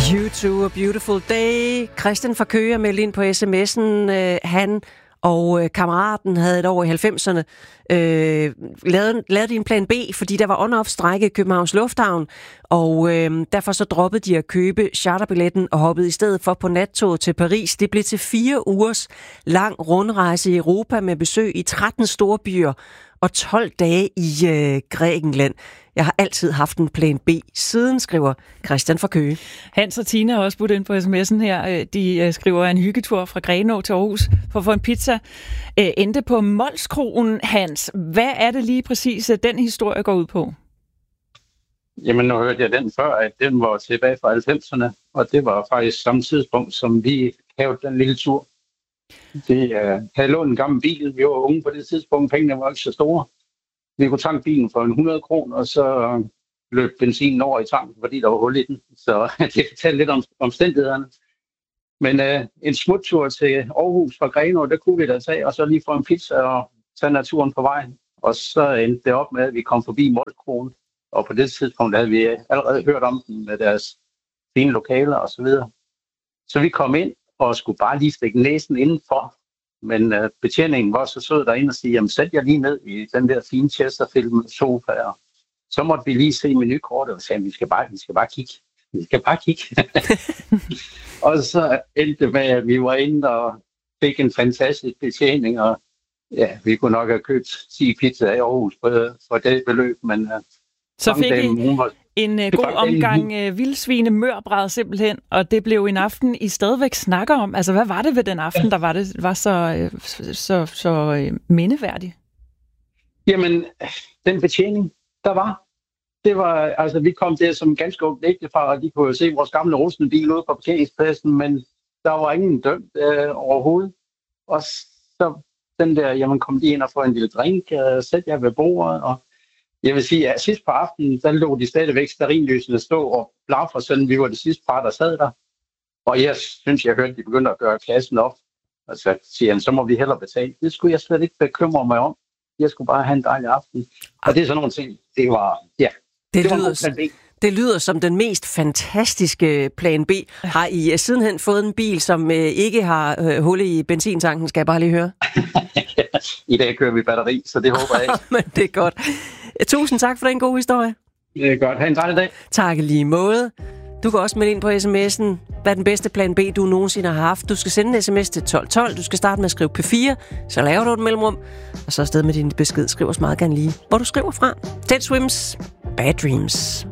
U2, A Beautiful Day. Christian fra Køge er meldt ind på sms'en. Han og kammeraten havde et år i 90'erne lavet en plan B, fordi der var on-off-strejke i Københavns Lufthavn, og derfor så droppede de at købe charterbilletten og hoppede i stedet for på nattoget til Paris. Det blev til 4 ugers lang rundrejse i Europa med besøg i 13 store byer og 12 dage i Grækenland. Jeg har altid haft en plan B siden, skriver Christian fra Køge. Hans og Tina har også budt ind på sms'en her. De skriver en hyggetur fra Grenaa til Aarhus for at få en pizza. Endte på Molskroen. Hans, hvad er det lige præcis, den historie går ud på? Jamen, nu hørte jeg den før, at den var tilbage fra 90'erne, og det var faktisk samme tidspunkt, som vi havde den lille tur. Vi havde lånt en gammel bil. Vi var unge på det tidspunkt. Pengene var ikke så store. Vi kunne tanke bilen for 100 kroner, og så løb benzinen over i tanken, fordi der var hul i den. Så det fortalte lidt om omstændighederne. Men en smuttur til Aarhus fra Grenaa, der kunne vi da tage, og så lige få en pizza og tage naturen på vejen. Og så endte det op med, at vi kom forbi Molskroen. Og på det tidspunkt havde vi allerede hørt om den med deres fine lokaler og så videre. Så vi kom ind og skulle bare lige stikke næsen indenfor. Men betjeningen var så sød derinde og sige, jamen sæt jer lige ned i den der fine Chesterfield sofa. Og så måtte vi lige se menukortet og sagde, vi skal bare kigge. Vi skal bare kigge. Og så endte det med, at vi var inde og fik en fantastisk betjening. Og ja, vi kunne nok have købt 10 pizzaer i Aarhus for det beløb. Men så fik I en god omgang vildsvine mørbræd simpelthen, og det blev en aften, I stadigvæk snakker om. Altså, hvad var det ved den aften, der var så mindeværdig? Jamen, den betjening, der var. Det var, altså, vi kom der som ganske ungt ægtepar, og de kunne jo se vores gamle rustne bil ude på parkeringspladsen, men der var ingen dømt overhovedet. Og så den der, jamen, kom de ind og få en lille drink, sæt jer ved bordet, og jeg vil sige, at sidst på aftenen, der lå de stadigvæk stearinlysene stå og blafre, sådan vi var det sidste par, der sad der. Og jeg synes, jeg hørte, de begyndte at gøre klassen op. Og så siger han, så må vi hellere betale. Det skulle jeg slet ikke bekymre mig om. Jeg skulle bare have en dejlig aften. Og det er sådan nogle ting, det var, ja. Det lyder som den mest fantastiske plan B. Har I sidenhen fået en bil, som ikke har hul i benzintanken, skal jeg bare lige høre? I dag kører vi batteri, så det håber jeg ikke. Men det er godt. Tusind tak for den gode historie. Det er godt. Ha' en dejlig dag. Tak i lige måde. Du kan også melde ind på sms'en, hvad den bedste plan B, du nogensinde har haft. Du skal sende en sms til 1212. Du skal starte med at skrive P4, så laver du et mellemrum, og så afsted med din besked. Skriv os meget gerne lige, hvor du skriver fra. Dead Swims, Bad Dreams.